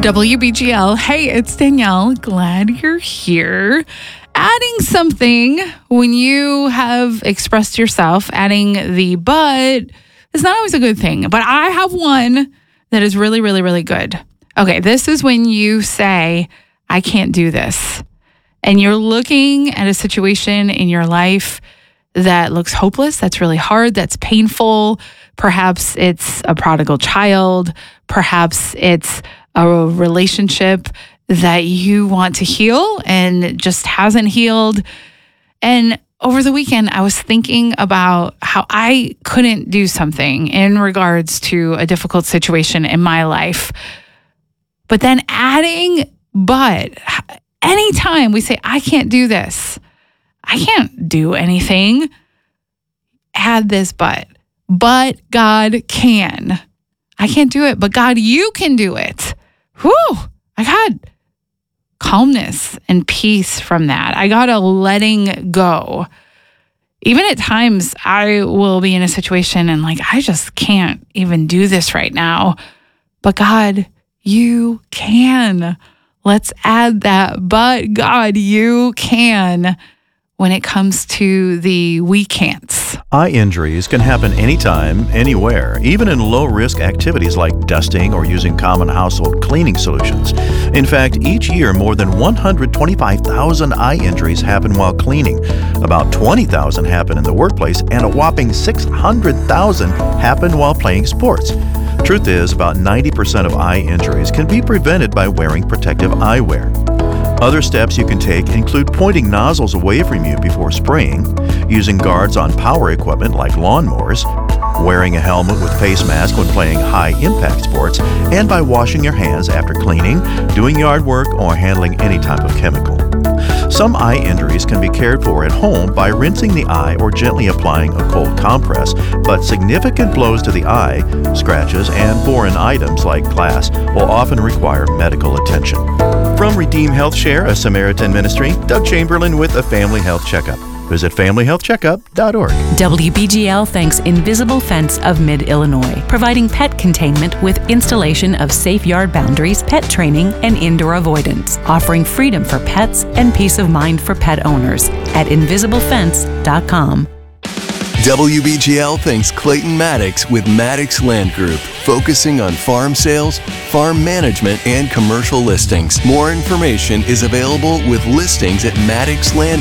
WBGL. Hey, it's Danielle. Glad you're here. Adding something when you have expressed yourself, adding the but is not always a good thing. But I have one that is really, really, really good. Okay, this is when you say, I can't do this. And you're looking at a situation in your life that looks hopeless, that's really hard, that's painful. Perhaps it's a prodigal child. Perhaps it's a relationship that you want to heal and just hasn't healed. And over the weekend, I was thinking about how I couldn't do something in regards to a difficult situation in my life. But then adding, but anytime we say, I can't do this, I can't do anything, add this but God can. I can't do it, but God, you can do it. Whew, I got calmness and peace from that. I got a letting go. Even at times, I will be in a situation and I just can't even do this right now. But God, you can. Let's add that. But God, you can when it comes to the we can'ts. Eye injuries can happen anytime, anywhere, even in low-risk activities like dusting or using common household cleaning solutions. In fact, each year more than 125,000 eye injuries happen while cleaning. About 20,000 happen in the workplace, and a whopping 600,000 happen while playing sports. Truth is, about 90% of eye injuries can be prevented by wearing protective eyewear. Other steps you can take include pointing nozzles away from you before spraying, using guards on power equipment like lawnmowers, wearing a helmet with face mask when playing high-impact sports, and by washing your hands after cleaning, doing yard work, or handling any type of chemical. Some eye injuries can be cared for at home by rinsing the eye or gently applying a cold compress, but significant blows to the eye, scratches, and foreign items like glass will often require medical attention. From Redeem Health Share, a Samaritan ministry, Doug Chamberlain with a Family Health Checkup. Visit familyhealthcheckup.org. WBGL thanks Invisible Fence of Mid-Illinois, providing pet containment with installation of safe yard boundaries, pet training, and indoor avoidance, offering freedom for pets and peace of mind for pet owners at invisiblefence.com. WBGL thanks Clayton Maddox with Maddox Land Group, focusing on farm sales, farm management, and commercial listings. More information is available with listings at maddoxlandgroup.com.